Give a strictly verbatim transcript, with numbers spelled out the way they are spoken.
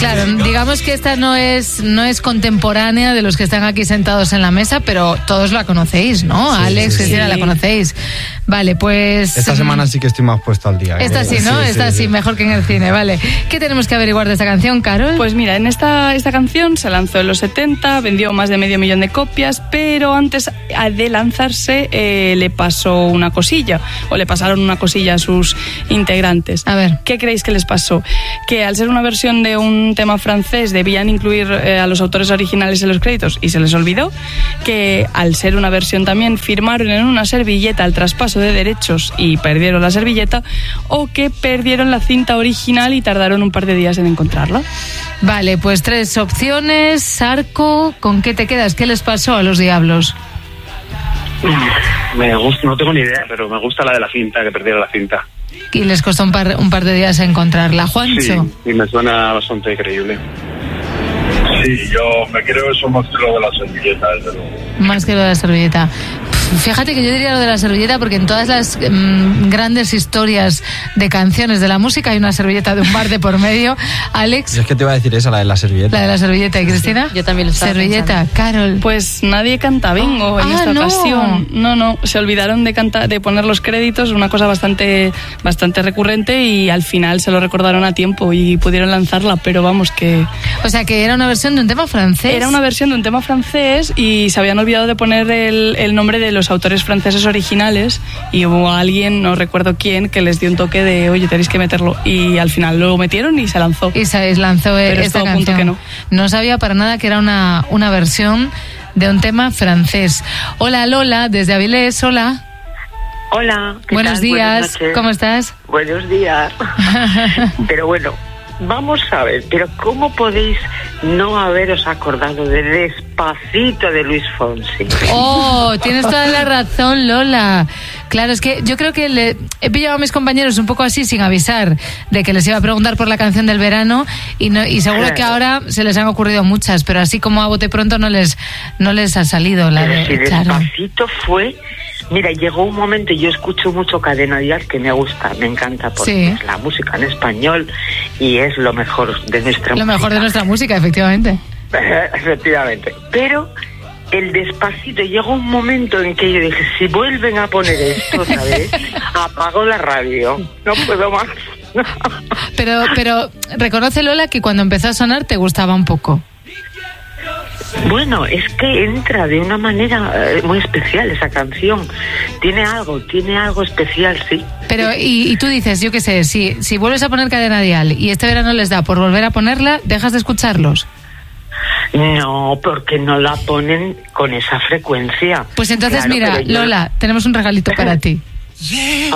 Claro, digamos que esta no es no es contemporánea de los que están aquí sentados en la mesa, pero todos la conocéis, ¿no? Sí, Alex, sí, Cristina, sí. la conocéis. Vale, pues... Esta semana sí que estoy más puesto al día. ¿eh? Esta sí, ¿no? Sí, esta sí, sí, sí, mejor que en el cine, vale. ¿Qué tenemos que averiguar de esta canción, Carol? Pues mira, en esta, esta canción se lanzó en los setenta, vendió más de medio millón de copias, pero antes de lanzarse eh, le pasó una cosilla, o le pasaron una cosilla a sus integrantes. A ver. ¿Qué creéis que les pasó? Que al ser una versión de un tema francés debían incluir eh, a los autores originales en los créditos y se les olvidó. Que al ser una versión también firmaron en una servilleta el traspaso de derechos y perdieron la servilleta, o que perdieron la cinta original y tardaron un par de días en encontrarla. Vale, pues tres opciones. Sarco, ¿con qué te quedas? ¿Qué les pasó a los Diablos? Me gusta, no tengo ni idea, pero me gusta la de la cinta, que perdieron la cinta. Y les costó un par, un par de días encontrarla. Juancho. Sí, y me suena bastante creíble. Sí, yo me creo eso más que lo de la servilleta, desde luego. Más que lo de la servilleta. Fíjate que yo diría lo de la servilleta porque en todas las mmm, grandes historias de canciones de la música hay una servilleta de un bar de por medio. Alex. Yo es que te iba a decir esa, la de la servilleta. La de la servilleta. ¿Y Cristina? Yo también lo estaba Servilleta. pensando. Carol. Pues nadie canta bingo en Ah, esta no. ocasión. No, no, se olvidaron de cantar, de poner los créditos, una cosa bastante, bastante recurrente, y al final se lo recordaron a tiempo y pudieron lanzarla, pero vamos que... O sea, que era una versión de un tema francés. Era una versión de un tema francés y se habían olvidado de poner el, el nombre de los autores franceses originales, y hubo alguien, no recuerdo quién, que les dio un toque de, oye, tenéis que meterlo, y al final lo metieron y se lanzó. Y se lanzó Pero esta estuvo a punto canción. que no. No sabía para nada que era una, una versión de un tema francés. Hola Lola, desde Avilés, hola. Hola, ¿qué Buenos tal? días, Buenas noches. ¿cómo estás? Buenos días. Pero bueno, vamos a ver, pero ¿cómo podéis no haberos acordado de Despacito de Luis Fonsi? Oh, tienes toda la razón, Lola. Claro, es que yo creo que le he pillado a mis compañeros un poco así, sin avisar, de que les iba a preguntar por la canción del verano, y no, y seguro Claro. que ahora se les han ocurrido muchas, pero así como a bote pronto no les no les ha salido la Pero de... si claro. Despacito fue... Mira, llegó un momento, yo escucho mucho Cadena Dial, que me gusta, me encanta, porque Sí. es la música en español y es lo mejor de nuestra Lo música. mejor de nuestra música, efectivamente. Efectivamente. Pero el Despacito, llegó un momento en que yo dije, si vuelven a poner esto otra vez, apago la radio, no puedo más. Pero, pero reconoce, Lola, que cuando empezó a sonar te gustaba un poco. Bueno, es que entra de una manera eh, muy especial esa canción. Tiene algo, tiene algo especial, sí. Pero, y, y tú dices, yo qué sé, si, si vuelves a poner Cadena Dial y este verano les da por volver a ponerla, ¿dejas de escucharlos? No, porque no la ponen con esa frecuencia. Pues entonces, Claro, mira, pero yo- Lola, tenemos un regalito para ti.